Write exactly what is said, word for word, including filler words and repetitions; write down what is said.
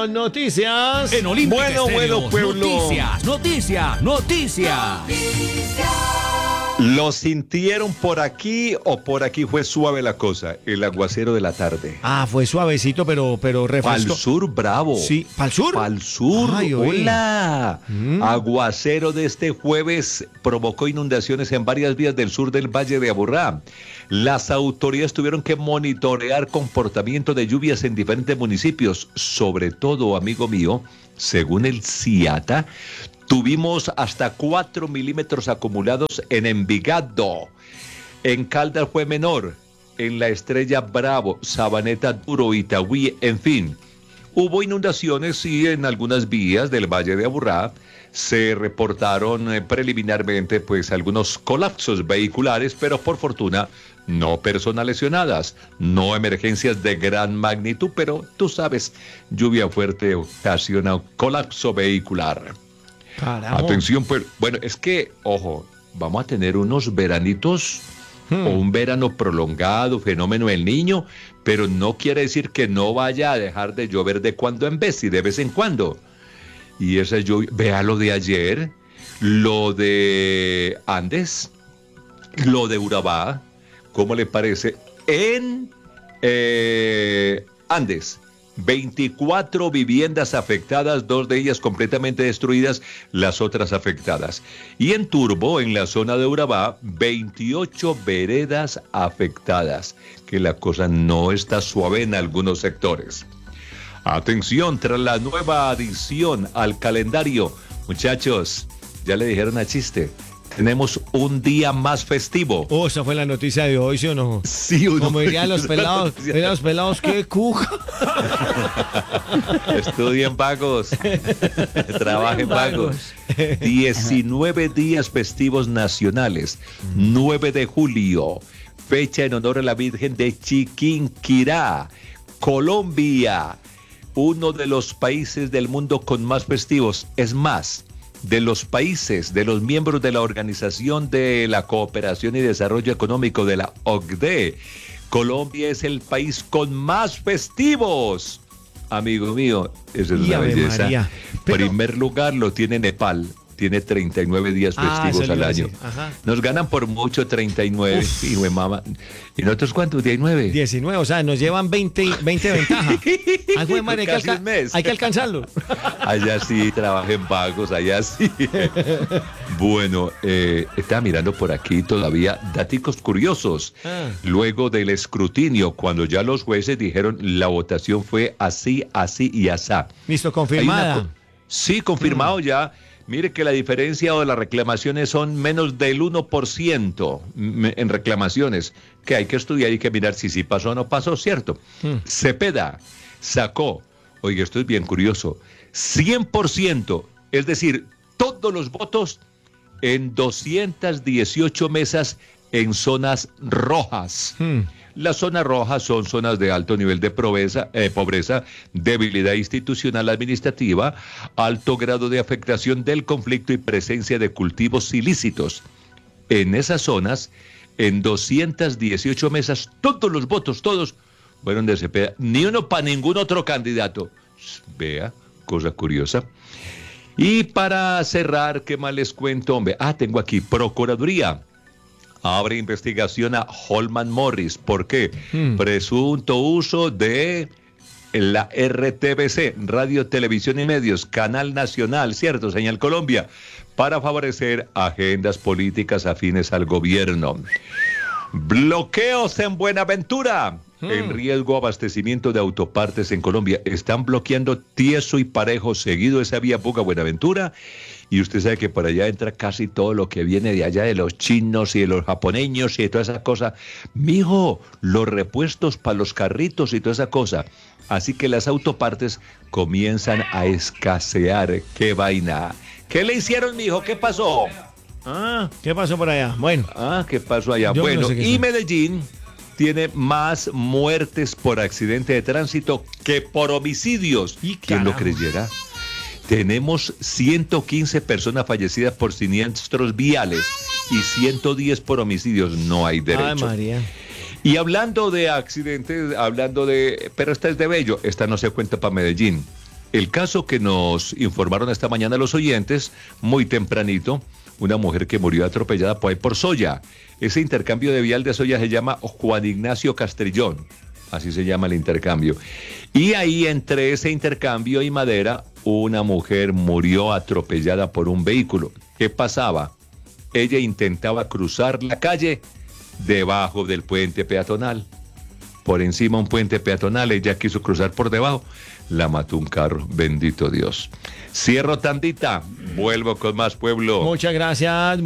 las noticias. En Olímpica Bueno, Estéreo, bueno, pueblo. Noticias, noticias, noticias. ¿Lo sintieron por aquí o por aquí fue suave la cosa? El aguacero de la tarde. Ah, fue suavecito, pero, pero refrescó. Pal sur, bravo. Sí, ¿pal sur? Pal sur, Ay, oí. hola. Mm. Aguacero de este jueves provocó inundaciones en varias vías del sur del Valle de Aburrá. Las autoridades tuvieron que monitorear comportamiento de lluvias en diferentes municipios, sobre todo, amigo mío, según el CIATA, tuvimos hasta cuatro milímetros acumulados en Envigado. En Caldas fue menor, en La Estrella Bravo, Sabaneta Duro, Itagüí, en fin. Hubo inundaciones y en algunas vías del Valle de Aburrá se reportaron eh, preliminarmente pues algunos colapsos vehiculares, pero por fortuna no personas lesionadas, no emergencias de gran magnitud, pero tú sabes, lluvia fuerte ocasiona un colapso vehicular. Carajo. Atención, pues, bueno, es que, ojo, vamos a tener unos veranitos hmm. o un verano prolongado, fenómeno del Niño, pero no quiere decir que no vaya a dejar de llover de cuando en vez y de vez en cuando. Y esa lluvia, vea lo de ayer, lo de Andes, lo de Urabá, ¿cómo le parece? En eh, Andes. veinticuatro viviendas afectadas, dos de ellas completamente destruidas, las otras afectadas. Y en Turbo, en la zona de Urabá, veintiocho veredas afectadas, que la cosa no está suave en algunos sectores. Atención, tras la nueva adición al calendario, muchachos, ya le dijeron a chiste, tenemos un día más festivo. Oh, esa fue la noticia de hoy, ¿sí o no? Sí, uno. Como dirían los pelados, dirían los pelados, qué cuja. Estudien pagos, trabajen pagos. diecinueve días festivos nacionales, nueve de julio, fecha en honor a la Virgen de Chiquinquirá, Colombia, uno de los países del mundo con más festivos, es más, de los países, de los miembros de la Organización de la Cooperación y Desarrollo Económico de la O C D E, Colombia es el país con más festivos. Amigo mío, eso es Y una Ave belleza. María. Pero- Primer lugar lo tiene Nepal, tiene treinta y nueve días Ah, festivos eso le al iba a año. decir. Ajá. Nos ganan por mucho treinta y nueve, hijo de mamá. ¿Y nosotros cuántos? diecinueve. diecinueve, o sea, nos llevan veinte, veinte de ventaja. Ay, güey, madre, hay, que Casi alca- un mes. hay que alcanzarlo. Allá sí, trabajen pagos, allá sí. Bueno, eh, estaba mirando por aquí todavía daticos curiosos. Ah. Luego del escrutinio, cuando ya los jueces dijeron la votación fue así, así y asá. Listo, Hay una confirmada. co- Sí, confirmado ya. Mire que la diferencia o las reclamaciones son menos del uno por ciento m- en reclamaciones, que hay que estudiar y que mirar si sí pasó o no pasó, ¿cierto? Hmm. Cepeda sacó, oiga, esto es bien curioso, cien por ciento, es decir, todos los votos en doscientas dieciocho mesas en zonas rojas. Hmm. Las zonas rojas son zonas de alto nivel de pobreza, eh, pobreza, debilidad institucional administrativa, alto grado de afectación del conflicto y presencia de cultivos ilícitos. En esas zonas, en doscientas dieciocho mesas, todos los votos, todos, fueron de Cepeda. Ni uno para ningún otro candidato. Vea, cosa curiosa. Y para cerrar, ¿qué más les cuento, hombre? Ah, tengo aquí, Procuraduría abre investigación a Holman Morris. ¿Por qué? Hmm. Presunto uso de la R T V C, Radio, Televisión y Medios, Canal Nacional, ¿cierto? Señal Colombia, para favorecer agendas políticas afines al gobierno. Bloqueos en Buenaventura. Hmm. En riesgo abastecimiento de autopartes en Colombia. Están bloqueando tieso y parejo seguido esa vía Buga-Buenaventura. Y usted sabe que por allá entra casi todo lo que viene de allá, de los chinos y de los japoneños y de toda esa cosa. Mijo, los repuestos para los carritos y toda esa cosa. Así que las autopartes comienzan a escasear. ¡Qué vaina! ¿Qué le hicieron, mijo? ¿Qué pasó? Ah, ¿qué pasó por allá? Bueno, Ah, ¿qué pasó allá? Yo Bueno, no sé qué y son. Medellín tiene más muertes por accidente de tránsito que por homicidios. Y ¿Quién lo carajo. creyera? Tenemos ciento quince personas fallecidas por siniestros viales y ciento diez por homicidios. No hay ay, derecho. María. Y hablando de accidentes, hablando de... Pero esta es de Bello, esta no se cuenta para Medellín. el caso que nos informaron esta mañana los oyentes, muy tempranito, una mujer que murió atropellada por ahí por Soya. Ese intercambio de vial de Soya se llama Juan Ignacio Castrillón, así se llama el intercambio. Y ahí entre ese intercambio y Madera, una mujer murió atropellada por un vehículo. ¿Qué pasaba? Ella intentaba cruzar la calle debajo del puente peatonal. Por encima un puente peatonal, ella quiso cruzar por debajo, la mató un carro, bendito Dios. Cierro tandita, vuelvo con más pueblo. Muchas gracias.